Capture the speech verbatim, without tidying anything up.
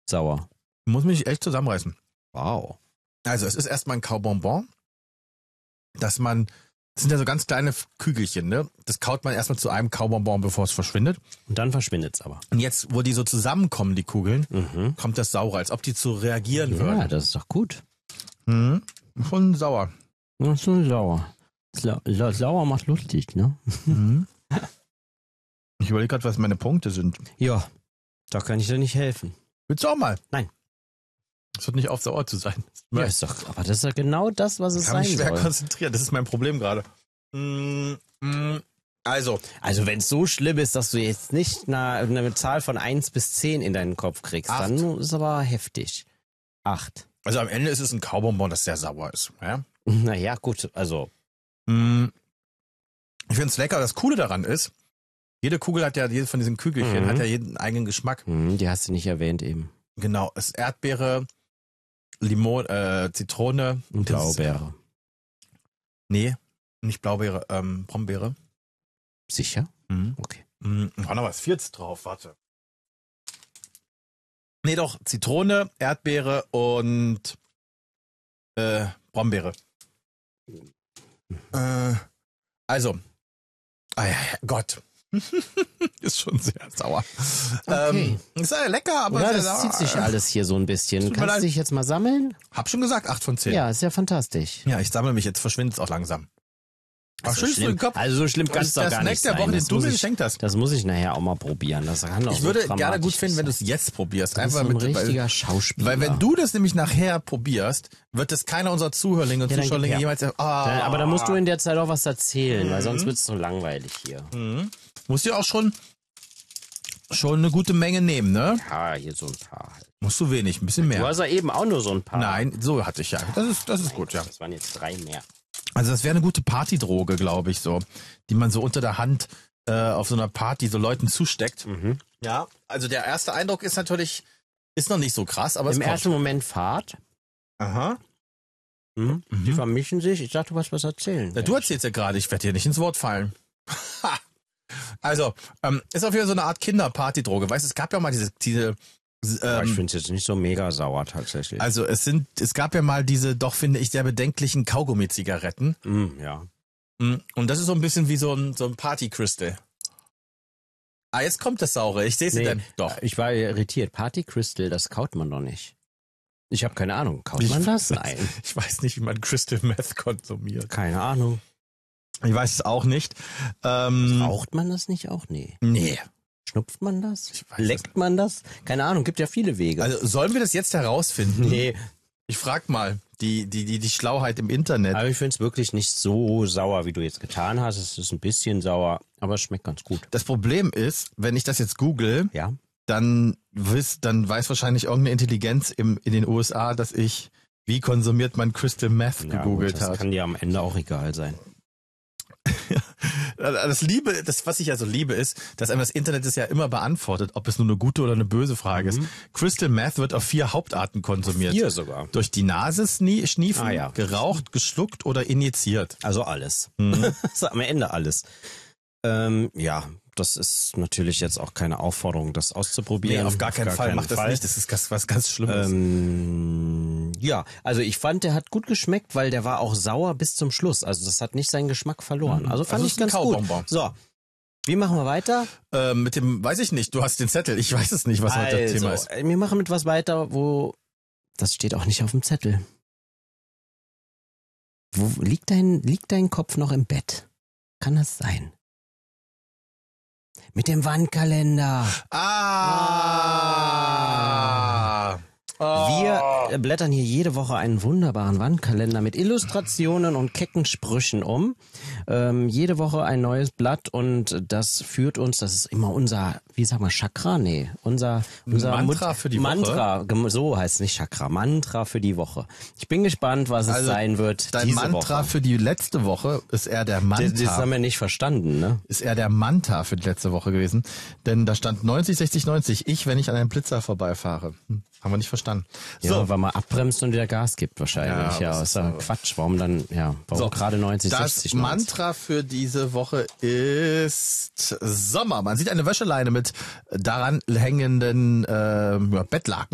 sauer. Muss mich echt zusammenreißen. Wow. Also es ist erstmal ein Kaubonbon, dass man, das sind ja so ganz kleine Kügelchen, ne? Das kaut man erstmal zu einem Kaubonbon, bevor es verschwindet. Und dann verschwindet's aber. Und jetzt, wo die so zusammenkommen, die Kugeln, Mhm. kommt das Saure, als ob die zu reagieren Ja, würden. das ist doch gut. Mhm. Schon sauer. Das ist schon sauer. Sa sa sauer macht lustig, ne? Mhm. Ich überlege gerade, was meine Punkte sind. Ja, da kann ich dir nicht helfen. Willst du auch mal? Nein. Es hört nicht auf, sauer zu sein. Ja, ist doch, aber das ist ja genau das, was es Ich kann sein mich schwer soll. konzentrieren, das ist mein Problem gerade. Mm, mm, Also, Also wenn es so schlimm ist, dass du jetzt nicht eine, eine Zahl von eins bis zehn in deinen Kopf kriegst, Acht. dann ist aber heftig. Acht. also am Ende ist es ein Kaubonbon, das sehr sauer ist. Ja? Naja, gut, also Mm, Ich finde es lecker. Das Coole daran ist, jede Kugel hat ja, jede von diesen Kügelchen Mhm. hat ja jeden eigenen Geschmack. hm, die hast du nicht erwähnt eben. Genau, es ist Erdbeere, Limon, äh, Zitrone. Und das ist- Blaubeere. Nee, nicht Blaubeere, ähm, Brombeere. Sicher? Mhm. Okay. Mhm. War noch was Viertes drauf, warte. Nee, doch, Zitrone, Erdbeere und äh, Brombeere. Äh, also, ah, ja, ja, Gott. Ist schon sehr sauer. Okay. Ähm, ist ja lecker, aber Ja, sehr das sauer. zieht sich alles hier so ein bisschen. Tut mir Kannst leid. du dich jetzt mal sammeln? Hab schon gesagt, acht von zehn. Ja, ist ja fantastisch. Ja, ich sammle mich, jetzt verschwindet es auch langsam. Ach, so schön für den Kopf. Also so schlimm kann Das es ist doch der gar Snack nicht der sein. Woche, den Das du muss mir ich- geschenkt hast. Das muss ich nachher auch mal probieren. Das kann doch Ich so würde gerne dramatisch gut finden, wenn du sein. es jetzt probierst. Das ist Einfach so ein mit, weil, richtiger Schauspieler. weil wenn du das nämlich nachher probierst, wird es keiner unserer Zuhörlinge und Ja, dann gib Zuschauerlinge her. jemals sagen, ah, Dann, aber da musst du in der Zeit auch was erzählen, weil Mhm. sonst wird es so langweilig hier. musst du auch schon, schon eine gute Menge nehmen, ne? Ja, hier so ein paar halt. Musst du wenig, ein bisschen Du mehr. hast ja eben auch nur so ein paar. Nein, so hatte ich ja. Das ist, das ist gut, ja. Das waren jetzt drei mehr. Also das wäre eine gute Partydroge, glaube ich, so, die man so unter der Hand äh, auf so einer Party so Leuten zusteckt. Mhm. Ja, also der erste Eindruck ist natürlich, ist noch nicht so krass, aber Im es kommt. ersten Moment Fahrt. Aha. Mhm. Mhm. Die vermischen sich. Ich dachte, du hast was erzählen. Ja, du erzählst ja gerade, ich werde dir nicht ins Wort fallen. Also, ähm, ist auf jeden Fall so eine Art Kinderpartydroge. Weißt du, es gab ja mal diese, diese Aber ich ähm, finde es jetzt nicht so mega sauer tatsächlich. also es sind, es gab ja mal diese, doch finde ich, sehr bedenklichen Kaugummi-Zigaretten. Mm, ja. Mm, Und das ist so ein bisschen wie so ein, so ein Party-Crystal. Ah, jetzt kommt das Saure. Ich sehe sie Nee, denn. Doch. Ich war irritiert. Party Crystal, das kaut man doch nicht. Ich habe keine Ahnung. Kaut Ich man das? weiß- Nein. Ich weiß nicht, wie man Crystal Meth konsumiert. Keine Ahnung. Ich weiß es auch nicht. Ähm, Raucht man das nicht auch? Nee. Nee. Schnupft man das? Ich weiß Leckt man das? Keine Ahnung, gibt ja viele Wege. Also sollen wir das jetzt herausfinden? nee, Ich frag mal die, die, die, die Schlauheit im Internet. aber ich finde es wirklich nicht so sauer, wie du jetzt getan hast. Es ist ein bisschen sauer, aber es schmeckt ganz gut. Das Problem ist, wenn ich das jetzt google, Ja. dann, wiss, dann weiß wahrscheinlich irgendeine Intelligenz im, in den U S A, dass ich, wie konsumiert man Crystal Meth ja gegoogelt gut, das habe. kann dir am Ende auch egal sein. Das Liebe, das, was ich ja so liebe, ist, dass einem das Internet es ja immer beantwortet, ob es nur eine gute oder eine böse Frage ist. Crystal Meth wird auf vier Hauptarten konsumiert. Hier sogar. Durch die Nase snie- schniefen, Ah, ja. geraucht, geschluckt oder injiziert. Also alles. Mhm. Das ist am Ende alles. Ähm, ja, das ist natürlich jetzt auch keine Aufforderung, das auszuprobieren. Nee, auf gar keinen Fall. Macht das Fall. nicht. Das ist was, was ganz Schlimmes. Ähm, ja, also ich fand, der hat gut geschmeckt, weil der war auch sauer bis zum Schluss. Also das hat nicht seinen Geschmack verloren. Mhm. Also fand Also ich ist ein ganz gut. Kaubonbon. So, wie machen wir weiter? Ähm, mit dem, weiß ich nicht, du hast den Zettel. Ich weiß es nicht, was heute das Thema ist. äh, wir machen mit was weiter, wo, das steht auch nicht auf dem Zettel. Wo liegt dein, liegt dein Kopf noch im Bett? Kann das sein? Mit dem Wandkalender. Ah! Wir äh, blättern hier jede Woche einen wunderbaren Wandkalender mit Illustrationen und kecken Sprüchen um. Ähm, jede Woche ein neues Blatt und das führt uns, das ist immer unser, wie sag mal, Chakra? Nee, unser, unser Mantra Mut- für die Woche? Mantra, gem- so heißt es nicht Chakra, Mantra für die Woche. Ich bin gespannt, was es Also, sein wird Dein diese Mantra Woche. für die letzte Woche ist eher der Manta. Das, das haben wir nicht verstanden, ne? ist eher der Manta für die letzte Woche gewesen. Denn da stand neunzig, sechzig, neunzig. Ich, wenn ich an einem Blitzer vorbeifahre. Hm, haben wir nicht verstanden. Ja, So, weil man abbremst und wieder Gas gibt wahrscheinlich. Ja, Ja, was ist ja ist- Quatsch. Warum dann, ja, warum So, gerade neunzig, das sechzig, neunzig? Mantra für diese Woche ist Sommer. Man sieht eine Wäscheleine mit daran hängenden äh, ja, Bettlaken.